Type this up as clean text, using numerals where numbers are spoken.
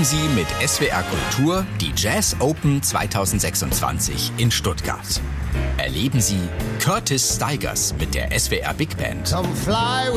erleben Sie mit SWR Kultur die Jazz Open 2026 in Stuttgart. Erleben Sie Curtis Stigers mit der SWR Big Band.